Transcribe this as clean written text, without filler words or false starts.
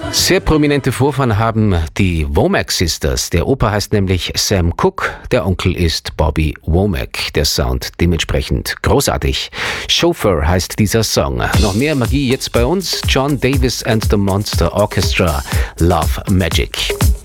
Sehr prominente Vorfahren haben die Womack Sisters. Der Opa heißt nämlich Sam Cooke, der Onkel ist Bobby Womack. Der Sound dementsprechend großartig. Chauffeur heißt dieser Song. Noch mehr Magie jetzt bei uns. John Davis and the Monster Orchestra. Love Magic.